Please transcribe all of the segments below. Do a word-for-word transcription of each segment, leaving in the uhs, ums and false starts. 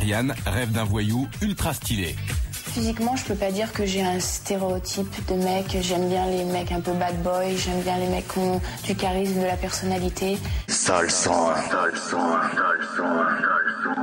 Marianne rêve d'un voyou ultra stylé. Physiquement, je peux pas dire que j'ai un stéréotype de mec. J'aime bien les mecs un peu bad boy, j'aime bien les mecs qui ont du charisme, de la personnalité. Sale sang, sale sang, sale sang, sale sang.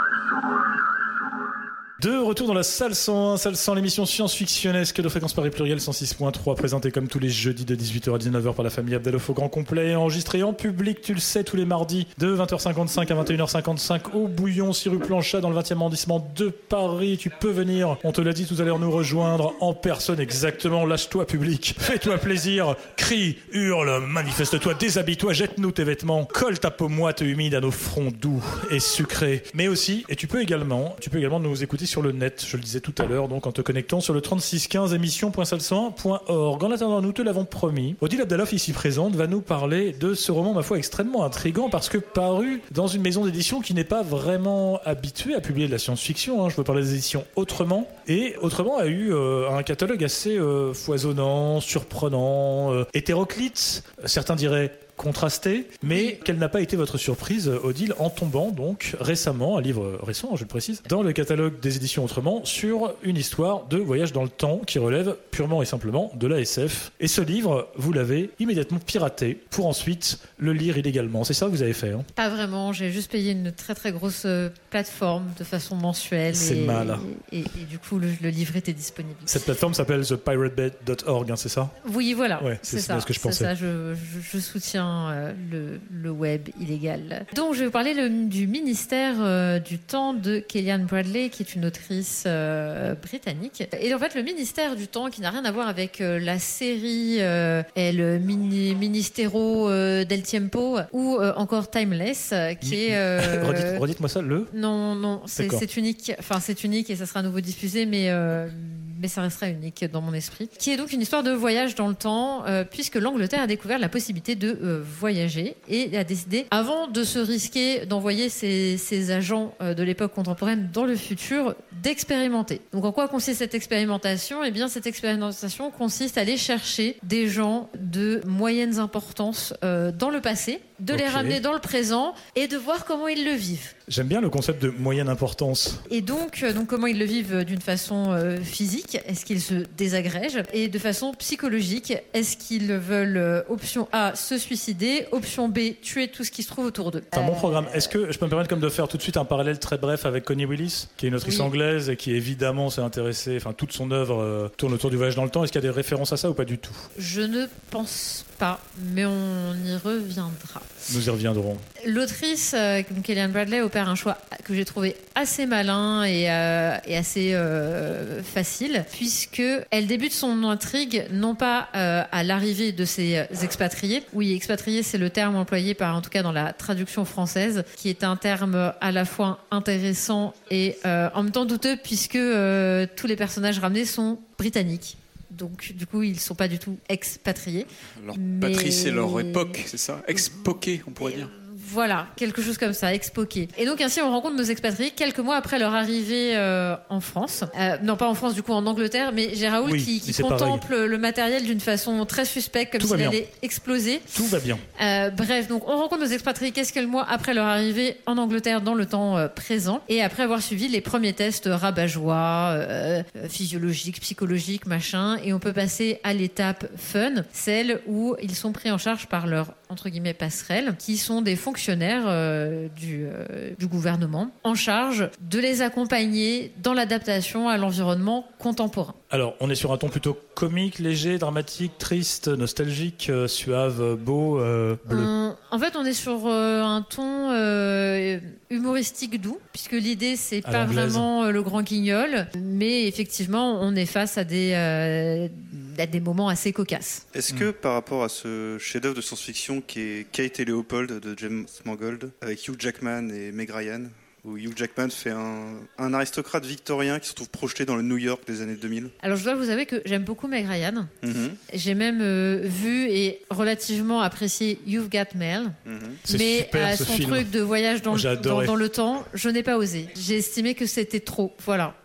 De retour dans la salle cent un, salle cent, l'émission science-fictionnesque de Fréquence Paris Pluriel cent six point trois, présentée comme tous les jeudis de dix-huit heures à dix-neuf heures par la famille Abdalouf au grand complet, enregistrée en public, tu le sais, tous les mardis de vingt heures cinquante-cinq à vingt et une heures cinquante-cinq au Bouillon, six rue Planchat, dans le vingtième arrondissement de Paris. Tu peux venir, on te l'a dit tout à l'heure, nous rejoindre en personne, exactement. Lâche-toi, public, fais-toi plaisir, crie, hurle, manifeste-toi, déshabille-toi, jette-nous tes vêtements, colle ta peau moite et humide à nos fronts doux et sucrés. Mais aussi, et tu peux également, tu peux également nous écouter sur le net, je le disais tout à l'heure, donc en te connectant sur le trente-six quinze émission point salle cent un point org. En attendant, nous te l'avons promis, Odile Abdalouf, ici présente, va nous parler de ce roman, ma foi, extrêmement intriguant, parce que paru dans une maison d'édition qui n'est pas vraiment habituée à publier de la science-fiction, hein. Je veux parler des éditions Autrement, et Autrement a eu euh, un catalogue assez euh, foisonnant, surprenant, euh, hétéroclite, certains diraient contrasté, mais quelle n'a pas été votre surprise, Odile, en tombant donc récemment, un livre récent, je le précise, dans le catalogue des éditions Autrement, sur une histoire de voyage dans le temps qui relève purement et simplement de l'A S F. Et ce livre, vous l'avez immédiatement piraté pour ensuite le lire illégalement. C'est ça que vous avez fait, hein? Pas vraiment, j'ai juste payé une très très grosse plateforme de façon mensuelle. C'est et, mal. Et, et, et du coup, le, le livre était disponible. Cette plateforme s'appelle the pirate bay dot org, hein, c'est ça? Oui, voilà. Ouais, c'est, c'est, c'est ça. ce que je pensais. C'est ça, je, je, je soutiens Le, le web illégal. Donc je vais vous parler le, du ministère euh, du temps de Kellyanne Bradley, qui est une autrice euh, britannique. Et en fait, le ministère du temps, qui n'a rien à voir avec euh, la série euh, El mini, Ministero euh, del Tiempo ou euh, encore Timeless, euh, qui est... Euh, Redites, redites-moi ça, le... Non, non, c'est, c'est unique. Enfin, c'est unique et ça sera à nouveau diffusé, mais... Euh, mais ça restera unique dans mon esprit, qui est donc une histoire de voyage dans le temps, euh, puisque l'Angleterre a découvert la possibilité de euh, voyager et a décidé, avant de se risquer d'envoyer ses, ses agents euh, de l'époque contemporaine dans le futur, d'expérimenter. Donc en quoi consiste cette expérimentation? Eh bien, cette expérimentation consiste à aller chercher des gens de moyennes importances euh, dans le passé, de okay. les ramener dans le présent et de voir comment ils le vivent. J'aime bien le concept de moyenne importance. Et donc, euh, donc comment ils le vivent d'une façon euh, physique? Est-ce qu'ils se désagrègent? Et de façon psychologique, est-ce qu'ils veulent, euh, option A, se suicider, option B, tuer tout ce qui se trouve autour d'eux? C'est un bon programme. Est-ce que je peux me permettre comme de faire tout de suite un parallèle très bref avec Connie Willis, qui est une autrice oui. anglaise et qui évidemment s'est intéressée, enfin toute son œuvre euh, tourne autour du voyage dans le temps. Est-ce qu'il y a des références à ça ou pas du tout? Je ne pense pas, mais on y reviendra. Nous y reviendrons. L'autrice, euh, Kellyanne Bradley, opère un choix que j'ai trouvé assez malin et, euh, et assez euh, facile, puisque elle débute son intrigue non pas euh, à l'arrivée de ces expatriés. Oui, expatriés, c'est le terme employé par, en tout cas dans la traduction française, qui est un terme à la fois intéressant et euh, en même temps douteux, puisque euh, tous les personnages ramenés sont britanniques. Donc, du coup, ils ne sont pas du tout expatriés. Leur mais... patrie, c'est leur époque, c'est ça? Expoqué, on pourrait dire. Voilà, quelque chose comme ça, expoqué. Et donc ainsi, on rencontre nos expatriés quelques mois après leur arrivée euh, en France. Euh, non, pas en France, du coup, en Angleterre, mais j'ai Raoul oui, qui, qui contemple pareil. le matériel d'une façon très suspecte, comme Tout s'il allait exploser. Tout va bien. Euh, bref, donc on rencontre nos expatriés quelques mois après leur arrivée en Angleterre dans le temps euh, présent, et après avoir suivi les premiers tests rabat-joie, euh, physiologiques, psychologiques, machin, et on peut passer à l'étape fun, celle où ils sont pris en charge par leur, entre guillemets, passerelles, qui sont des fonctionnaires euh, du, euh, du gouvernement en charge de les accompagner dans l'adaptation à l'environnement contemporain. Alors, on est sur un ton plutôt comique, léger, dramatique, triste, nostalgique, euh, suave, beau, euh, bleu. Hum, en fait, on est sur euh, un ton euh, humoristique doux, puisque l'idée, c'est à pas l'anglaise. Vraiment euh, le grand guignol, mais effectivement, on est face à des... Euh, à des moments assez cocasses. Est-ce que, par rapport à ce chef-d'œuvre de science-fiction qui est Kate et Léopold de James Mangold, avec Hugh Jackman et Meg Ryan, où Hugh Jackman fait un, un aristocrate victorien qui se trouve projeté dans le New York des années deux mille? Alors, je dois vous avouer que j'aime beaucoup Meg Ryan. Mm-hmm. J'ai même euh, vu et relativement apprécié You've Got Mail. Mm-hmm. Mais super, euh, son truc de voyage dans, dans, dans le temps, je n'ai pas osé. J'ai estimé que c'était trop. Voilà.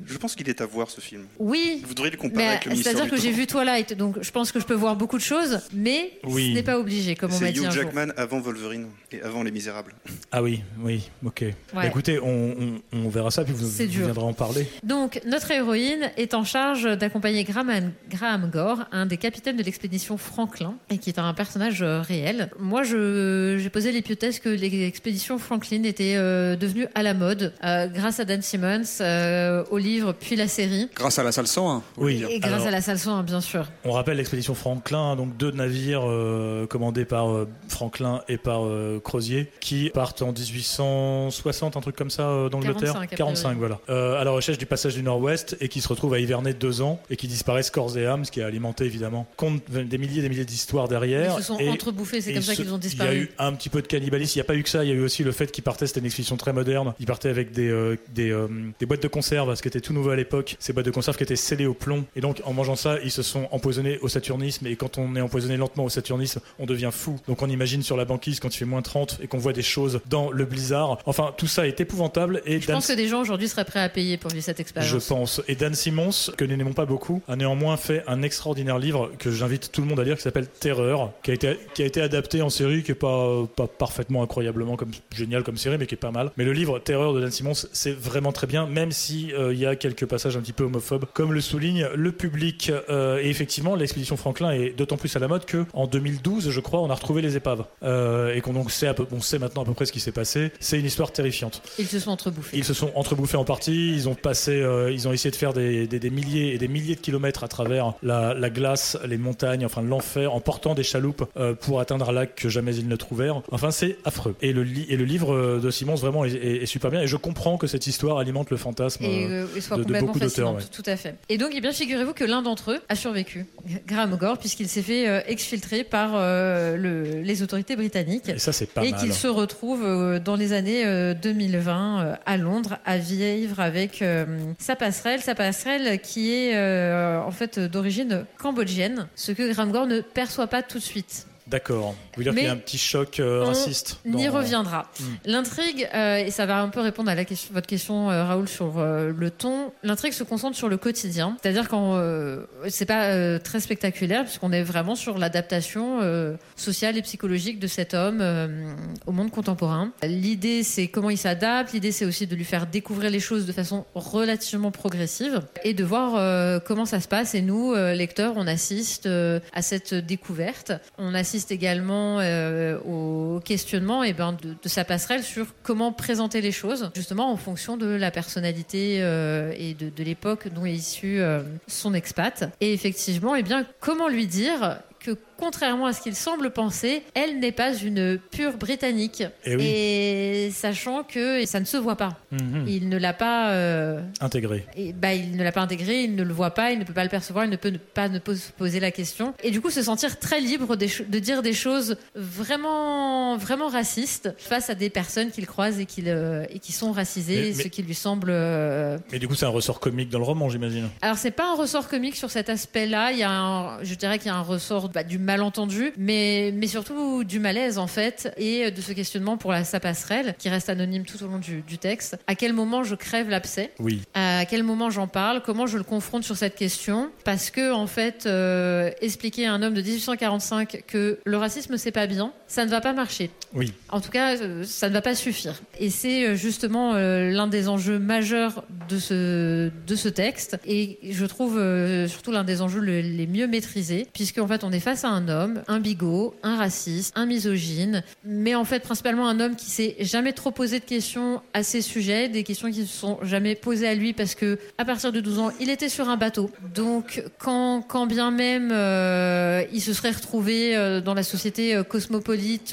Je pense qu'il est à voir ce film. Oui. Vous devriez le comparer mais avec le Ministère c'est-à-dire du que j'ai Temps. vu Twilight, donc je pense que je peux voir beaucoup de choses, mais Oui. ce n'est pas obligé, comme on m'a C'est dit Hugh un jour. Jackman avant Wolverine et avant Les Misérables. Ah oui, oui, ok. Bah, écoutez, on, on, on verra ça, puis vous, C'est vous dur. viendrez en parler. Donc, notre héroïne est en charge d'accompagner Graham, Graham Gore, un des capitaines de l'expédition Franklin, et qui est un personnage euh, réel. Moi, je, j'ai posé l'hypothèse que l'expédition Franklin était euh, devenue à la mode euh, grâce à Dan Simmons, euh, au livre puis la série. Grâce à la salle cent un. Oui. Et grâce Alors, à la salle cent un, bien sûr. on rappelle l'expédition Franklin, donc deux navires euh, commandés par euh, Franklin et par euh, Crozier, qui partent en dix-huit cent soixante, un truc comme ça, euh, d'Angleterre. quarante-cinq, a quarante-cinq, priori. voilà. Euh, à la recherche du passage du Nord-Ouest et qui se retrouvent à hiverner deux ans et qui disparaissent corps et âme, ce qui a alimenté évidemment compte des milliers et des milliers d'histoires derrière. Ils se sont Et- entrebouffés, c'est et comme ça ce- qu'ils ont Il y a disparu. eu un petit peu de cannibalisme. Il n'y a pas eu que ça. Il y a eu aussi le fait qu'ils partaient. C'était une expédition très moderne. Ils partaient avec des, euh, des, euh, des boîtes de conserve, ce qui était tout nouveau à l'époque. Ces boîtes de conserve qui étaient scellées au plomb. Et donc, en mangeant ça, ils se sont empoisonnés au saturnisme. Et quand on est empoisonné lentement au saturnisme, on devient fou. Donc, on imagine sur la banquise quand il fait moins trente et qu'on voit des choses dans le blizzard. Enfin, tout ça est épouvantable. Et Je Dan- pense que des gens aujourd'hui seraient prêts à payer pour vivre cette je expérience. pense. Et Dan Simmons, que nous n'aimons pas beaucoup, a néanmoins fait un extraordinaire livre que j'invite tout le monde à lire, qui s'appelle Terreur, qui a été, qui a été adapté en série, qui est pas, pas parfaitement incroyablement comme, génial comme série, mais qui est pas mal. Mais le livre Terreur de Dan Simmons, c'est vraiment très bien, même si euh, il y a quelques passages un petit peu homophobes, comme le souligne le public. Euh, et effectivement, l'expédition Franklin est d'autant plus à la mode que en deux mille douze, je crois, on a retrouvé les épaves. Euh, et qu'on donc sait, à peu, on sait maintenant à peu près ce qui s'est passé. C'est une histoire terrifiante. Ils se sont entrebouffés. Ils se sont entrebouffés en partie, ils ont passé, euh, ils ont essayé de faire des, des, des milliers et des milliers de kilomètres à travers la, la glace, les montagnes, enfin l'enfer, en portant des chaloupes euh, pour atteindre un lac que jamais ils ne trouvèrent. Enfin, c'est affreux. Et le, li- et le livre de Simmons vraiment est, est- est super bien. Et je comprends que cette histoire alimente le fantasme Et, euh, euh, et soit de, de complètement beaucoup d'auteurs. fascinante, Ouais. tout à fait. Et donc, eh bien, figurez-vous que l'un d'entre eux a survécu, Graham Gore, puisqu'il s'est fait euh, exfiltrer par euh, le- les autorités britanniques. Et ça, c'est pas et mal. qu'il se retrouve euh, dans les années euh, deux mille vingt euh, à Londres à vivre avec euh, sa passerelle, sa passerelle qui est euh, en fait d'origine cambodgienne, ce que Graham Gore ne perçoit pas tout de suite. D'accord. Vous voulez dire Mais qu'il y a un petit choc euh, on raciste On y dans- reviendra. Hmm. L'intrigue, euh, et ça va un peu répondre à la question, votre question, euh, Raoul, sur euh, le ton. L'intrigue se concentre sur le quotidien, c'est-à-dire quand euh, c'est pas euh, très spectaculaire, puisqu'on est vraiment sur l'adaptation euh, sociale et psychologique de cet homme euh, au monde contemporain. L'idée, c'est comment il s'adapte. L'idée, c'est aussi de lui faire découvrir les choses de façon relativement progressive et de voir euh, comment ça se passe. Et nous, euh, lecteurs, on assiste euh, à cette découverte. On assiste également euh, au questionnement eh ben, de, de sa passerelle sur comment présenter les choses, justement en fonction de la personnalité euh, et de, de l'époque dont est issu euh, son expat. Et effectivement, eh bien, comment lui dire que contrairement à ce qu'il semble penser, elle n'est pas une pure britannique. Eh oui. Et sachant que ça ne se voit pas. Mhm. Il ne l'a pas... euh, Intégré. et bah, il ne l'a pas intégré, il ne le voit pas, il ne peut pas le percevoir, il ne peut ne pas ne se poser la question. Et du coup, se sentir très libre des cho- de dire des choses vraiment, vraiment racistes face à des personnes qu'il croise et, qu'il, euh, et qui sont racisées, Mais- mais- ce qui lui semble... euh, Mais du coup, c'est un ressort comique dans le roman, j'imagine. Alors, c'est pas un ressort comique sur cet aspect-là. Il y a un, je dirais qu'il y a un ressort bah, du malentendu, mais, mais surtout du malaise, en fait, et de ce questionnement pour la, sa passerelle, qui reste anonyme tout au long du, du texte. À quel moment je crève l'abcès? Oui. À quel moment j'en parle? Comment je le confronte sur cette question? Parce que, en fait, euh, expliquer à un homme de dix-huit cent quarante-cinq que le racisme, c'est pas bien, ça ne va pas marcher. Oui. En tout cas, euh, ça ne va pas suffire. Et c'est euh, justement euh, l'un des enjeux majeurs de ce, de ce texte. Et je trouve euh, surtout l'un des enjeux le- les mieux maîtrisés, puisqu'en fait, on est face à un homme, un bigot, un raciste, un misogyne, mais en fait, principalement un homme qui s'est jamais trop posé de questions à ces sujets, des questions qui ne se sont jamais posées à lui, parce que à partir de douze ans, il était sur un bateau. Donc, quand, quand bien même euh, il se serait retrouvé euh, dans la société euh, cosmopolite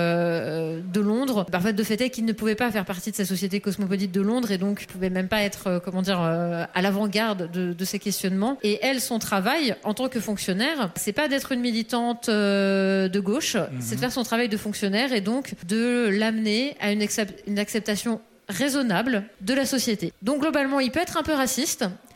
euh, de Londres, bah, en fait, de fait est qu'il ne pouvait pas faire partie de sa société cosmopolite de Londres et donc il pouvait même pas être, euh, comment dire, euh, à l'avant-garde de, de ces questionnements. Et elle, son travail en tant que fonctionnaire, c'est pas d'être une militante euh, de gauche, Mhm. c'est de faire son travail de fonctionnaire et donc de l'amener à une, accep- une acceptation raisonnable de la société. Donc globalement, il peut être un peu raciste,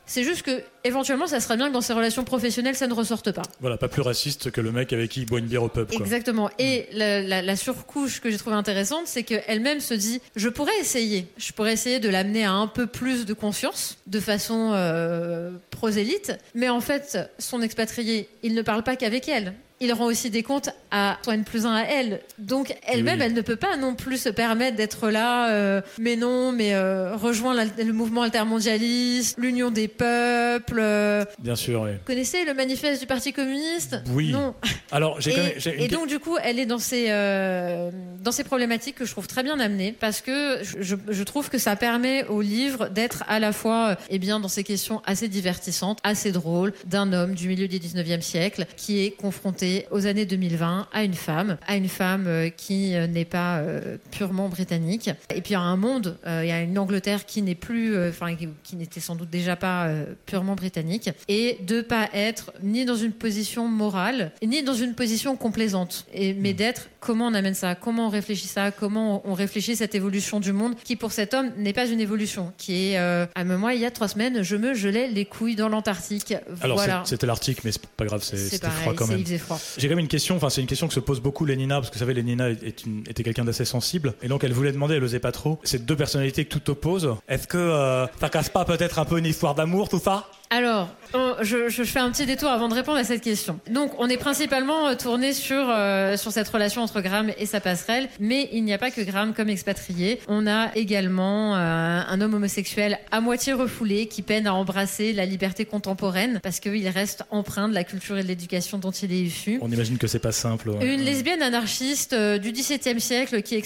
C'est juste que éventuellement, ça serait bien que dans ses relations professionnelles, ça ne ressorte pas. Voilà, pas plus raciste que le mec avec qui il boit une bière au pub. Quoi. Exactement. Et la, la, la surcouche que j'ai trouvée intéressante, c'est qu'elle-même se dit, je pourrais essayer. Je pourrais essayer de l'amener à un peu plus de conscience, de façon euh, prosélyte. Mais en fait, son expatrié, il ne parle pas qu'avec elle. Il rend aussi des comptes à son N plus un à elle. Donc elle-même, oui. elle ne peut pas non plus se permettre d'être là. Euh, mais non, mais euh, rejoint le mouvement altermondialiste, l'union des peuples. Euh, Bien sûr, oui. Vous connaissez le manifeste du Parti communiste ? Oui. Non. Alors, j'ai et, quand même, j'ai une... et donc du coup, elle est dans ces euh, dans ces problématiques que je trouve très bien amenées parce que je, je trouve que ça permet au livre d'être à la fois, euh, eh bien, dans ces questions assez divertissantes, assez drôles, d'un homme du milieu du dix-neuvième siècle qui est confronté aux années deux mille vingt à une femme, à une femme euh, qui euh, n'est pas euh, purement britannique. Et puis il y a un monde, euh, il y a une Angleterre qui n'est plus, enfin euh, qui, qui n'était sans doute déjà pas euh, purement britannique, et de pas être ni dans une position morale, ni dans une position complaisante, et, mais d'être comment on amène ça, comment on réfléchit ça, comment on réfléchit cette évolution du monde qui pour cet homme n'est pas une évolution, qui est euh, à moi il y a trois semaines je me gelais les couilles dans l'Antarctique. Alors voilà. c'était l'Arctique, mais c'est pas grave, c'est, c'est c'était pareil, froid quand même. Il faisait froid. J'ai quand même une question, enfin c'est une question que se pose beaucoup Lénina, parce que vous savez Lénina est une, était quelqu'un d'assez sensible, et donc elle voulait demander, elle osait pas trop, ces deux personnalités que tout oppose, est-ce que euh, ça casse pas peut-être un peu une histoire d'amour tout ça ? Alors, on, je, je fais un petit détour avant de répondre à cette question. Donc, on est principalement tourné sur euh, sur cette relation entre Graham et sa passerelle, mais il n'y a pas que Graham comme expatrié. On a également euh, un homme homosexuel à moitié refoulé qui peine à embrasser la liberté contemporaine parce qu'il reste empreint de la culture et de l'éducation dont il est issu. On imagine que c'est pas simple. Ouais. Une lesbienne anarchiste euh, du dix-septième siècle qui